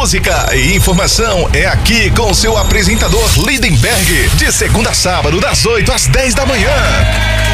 música e informação é aqui com o seu apresentador Lindenberg, de segunda a sábado, das 8 às 10 da manhã.